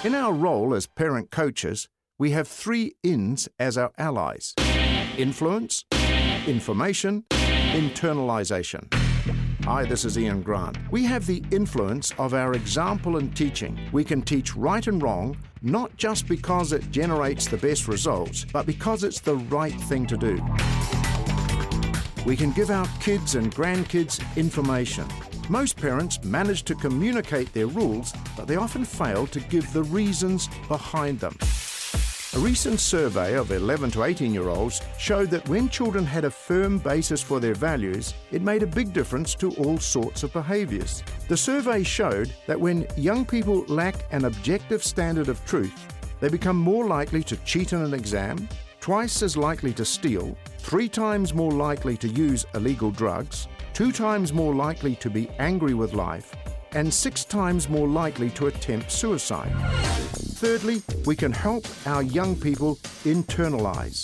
In our role as parent coaches, we have 3 Ins as our allies: influence, information, internalisation. Hi, this is Ian Grant. We have the influence of our example and teaching. We can teach right and wrong, not just because it generates the best results, but because it's the right thing to do. We can give our kids and grandkids information. Most parents manage to communicate their rules, but they often fail to give the reasons behind them. A recent survey of 11 to 18-year-olds showed that when children had a firm basis for their values, it made a big difference to all sorts of behaviours. The survey showed that when young people lack an objective standard of truth, they become more likely to cheat in an exam, twice as likely to steal, 3 times more likely to use illegal drugs, 2 times more likely to be angry with life, and 6 times more likely to attempt suicide. Thirdly, we can help our young people internalise.